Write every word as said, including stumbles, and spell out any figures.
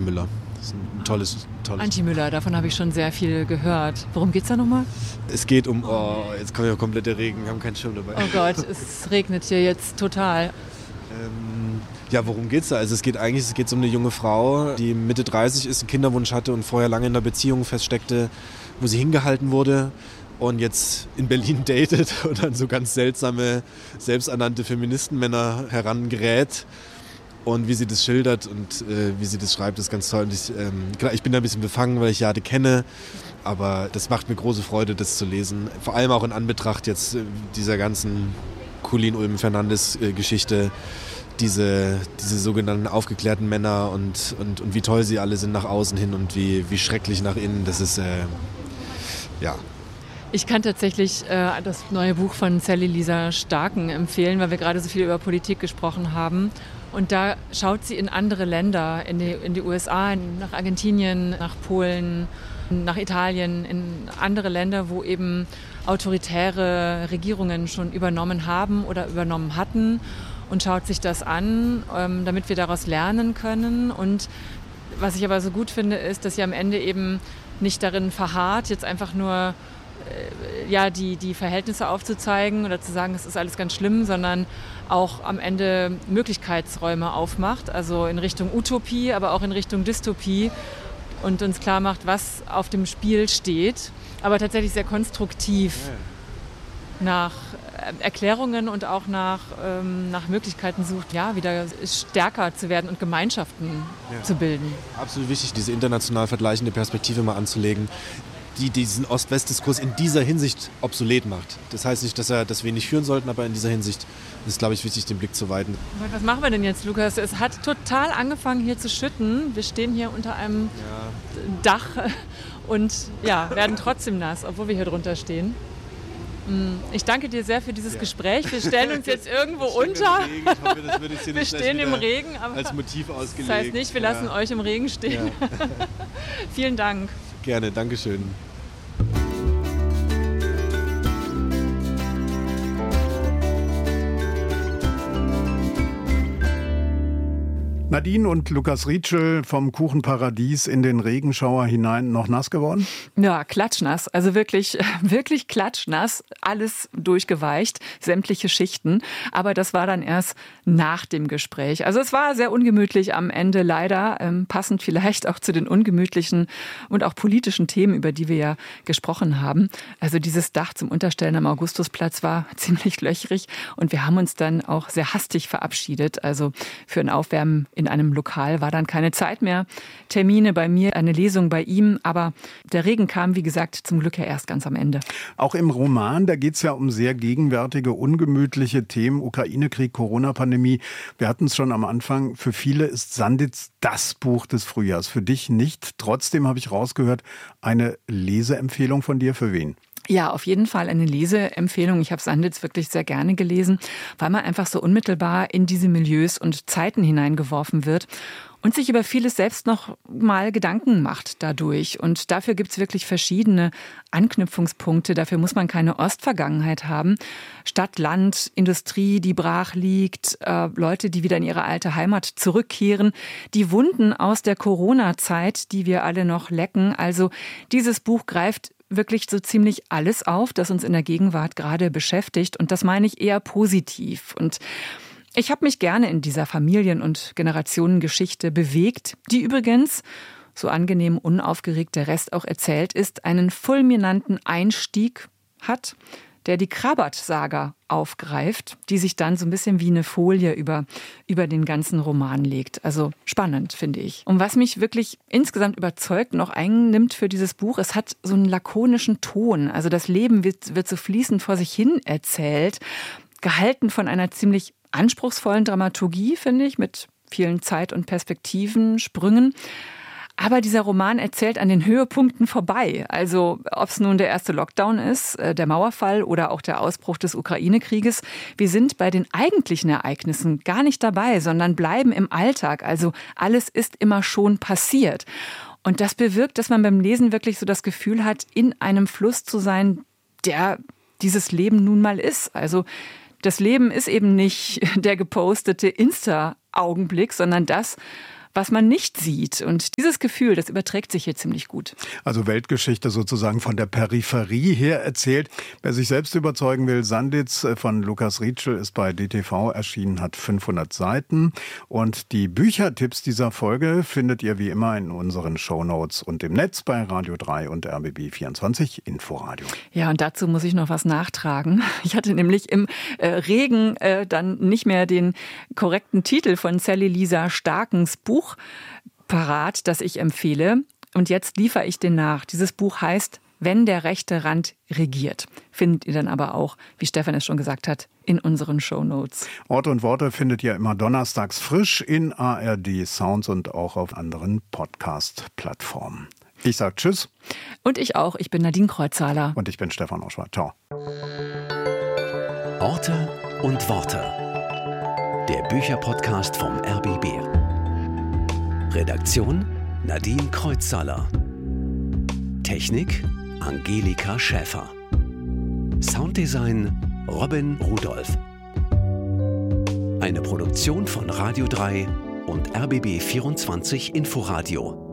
Müller. Das ist ein tolles, tolles Antje Müller, davon habe ich schon sehr viel gehört. Worum geht's da nochmal? Es geht um, oh, jetzt kommt ja komplett der Regen, wir haben keinen Schirm dabei. Oh Gott, es regnet hier jetzt total. Ähm, ja, worum geht's da? Also es geht eigentlich, es geht um eine junge Frau, die Mitte dreißig ist, einen Kinderwunsch hatte und vorher lange in einer Beziehung feststeckte, wo sie hingehalten wurde und jetzt in Berlin datet und dann so ganz seltsame, selbsternannte Feministenmänner herangerät. Und wie sie das schildert und äh, wie sie das schreibt, ist ganz toll. Und ich, ähm, klar, ich bin da ein bisschen befangen, weil ich Jade kenne, aber das macht mir große Freude, das zu lesen. Vor allem auch in Anbetracht jetzt äh, dieser ganzen Coolin-Ulm-Fernandes-Geschichte, diese, diese sogenannten aufgeklärten Männer und, und, und wie toll sie alle sind nach außen hin und wie, wie schrecklich nach innen. Das ist, äh, ja... Ich kann tatsächlich äh, das neue Buch von Sally Lisa Starken empfehlen, weil wir gerade so viel über Politik gesprochen haben. Und da schaut sie in andere Länder, in die, in die U S A, in, nach Argentinien, nach Polen, nach Italien, in andere Länder, wo eben autoritäre Regierungen schon übernommen haben oder übernommen hatten und schaut sich das an, ähm, damit wir daraus lernen können. Und was ich aber so gut finde, ist, dass sie am Ende eben nicht darin verharrt, jetzt einfach nur ja, die, die Verhältnisse aufzuzeigen oder zu sagen, es ist alles ganz schlimm, sondern auch am Ende Möglichkeitsräume aufmacht, also in Richtung Utopie, aber auch in Richtung Dystopie und uns klar macht, was auf dem Spiel steht, aber tatsächlich sehr konstruktiv nach Erklärungen und auch nach, ähm, nach Möglichkeiten sucht, ja, wieder stärker zu werden und Gemeinschaften ja. zu bilden. Absolut wichtig, diese international vergleichende Perspektive mal anzulegen, die diesen Ost-West-Diskurs in dieser Hinsicht obsolet macht. Das heißt nicht, dass, er, dass wir ihn nicht führen sollten, aber in dieser Hinsicht ist, glaube ich, wichtig, den Blick zu weiten. Was machen wir denn jetzt, Lukas? Es hat total angefangen, hier zu schütten. Wir stehen hier unter einem ja. Dach und ja, werden trotzdem nass, obwohl wir hier drunter stehen. Ich danke dir sehr für dieses ja. Gespräch. Wir stellen uns jetzt irgendwo unter. Ich hoffe, das wird jetzt hier wir nicht stehen im Regen, aber als Motiv ausgelegt. Das heißt nicht, wir lassen ja. euch im Regen stehen. Ja. Vielen Dank. Gerne, Dankeschön. Nadine und Lukas Rietschel vom Kuchenparadies in den Regenschauer hinein noch nass geworden? Ja, klatschnass. Also wirklich, wirklich klatschnass. Alles durchgeweicht, sämtliche Schichten. Aber das war dann erst nach dem Gespräch. Also es war sehr ungemütlich am Ende leider. Ähm, passend vielleicht auch zu den ungemütlichen und auch politischen Themen, über die wir ja gesprochen haben. Also dieses Dach zum Unterstellen am Augustusplatz war ziemlich löchrig. Und wir haben uns dann auch sehr hastig verabschiedet. Also für ein Aufwärmen in einem Lokal war dann keine Zeit mehr. Termine bei mir, eine Lesung bei ihm. Aber der Regen kam, wie gesagt, zum Glück ja erst ganz am Ende. Auch im Roman, da geht es ja um sehr gegenwärtige, ungemütliche Themen. Ukraine-Krieg, Corona-Pandemie. Wir hatten es schon am Anfang. Für viele ist Sanditz das Buch des Frühjahrs. Für dich nicht. Trotzdem habe ich rausgehört, eine Leseempfehlung von dir. Für wen? Ja, auf jeden Fall eine Leseempfehlung. Ich habe Sanditz wirklich sehr gerne gelesen, weil man einfach so unmittelbar in diese Milieus und Zeiten hineingeworfen wird und sich über vieles selbst noch mal Gedanken macht dadurch. Und dafür gibt's wirklich verschiedene Anknüpfungspunkte. Dafür muss man keine Ostvergangenheit haben. Stadt, Land, Industrie, die brach liegt, äh, Leute, die wieder in ihre alte Heimat zurückkehren, die Wunden aus der Corona-Zeit, die wir alle noch lecken. Also dieses Buch greift wirklich so ziemlich alles auf, das uns in der Gegenwart gerade beschäftigt. Und das meine ich eher positiv. Und ich habe mich gerne in dieser Familien- und Generationengeschichte bewegt, die übrigens, so angenehm unaufgeregt der Rest auch erzählt ist, einen fulminanten Einstieg hat, der die Krabat-Saga aufgreift, die sich dann so ein bisschen wie eine Folie über, über den ganzen Roman legt. Also spannend, finde ich. Und was mich wirklich insgesamt überzeugt, noch einnimmt für dieses Buch, es hat so einen lakonischen Ton. Also das Leben wird, wird so fließend vor sich hin erzählt, gehalten von einer ziemlich anspruchsvollen Dramaturgie, finde ich, mit vielen Zeit- und Perspektiven, Sprüngen. Aber dieser Roman erzählt an den Höhepunkten vorbei. Also ob es nun der erste Lockdown ist, der Mauerfall oder auch der Ausbruch des Ukraine-Krieges. Wir sind bei den eigentlichen Ereignissen gar nicht dabei, sondern bleiben im Alltag. Also alles ist immer schon passiert. Und das bewirkt, dass man beim Lesen wirklich so das Gefühl hat, in einem Fluss zu sein, der dieses Leben nun mal ist. Also das Leben ist eben nicht der gepostete Insta-Augenblick, sondern das, was man nicht sieht. Und dieses Gefühl, das überträgt sich hier ziemlich gut. Also Weltgeschichte sozusagen von der Peripherie her erzählt. Wer sich selbst überzeugen will, Sanditz von Lukas Rietschel ist bei D T V erschienen, hat fünfhundert Seiten. Und die Büchertipps dieser Folge findet ihr wie immer in unseren Shownotes und im Netz bei Radio drei und R B B vierundzwanzig Inforadio. Ja, und dazu muss ich noch was nachtragen. Ich hatte nämlich im äh, Regen äh, dann nicht mehr den korrekten Titel von Sally Lisa Starkens Buch parat, das ich empfehle. Und jetzt liefere ich den nach. Dieses Buch heißt Wenn der rechte Rand regiert. Findet ihr dann aber auch, wie Stefan es schon gesagt hat, in unseren Shownotes. Orte und Worte findet ihr immer donnerstags frisch in A R D Sounds und auch auf anderen Podcast-Plattformen. Ich sage Tschüss. Und ich auch. Ich bin Nadine Kreuzhaler. Und ich bin Stefan Oschwart. Ciao. Orte und Worte. Der Bücherpodcast vom R B B. Redaktion Nadine Kreuzhaler. Technik Angelika Schäfer. Sounddesign Robin Rudolph. Eine Produktion von Radio drei und R B B vierundzwanzig Inforadio.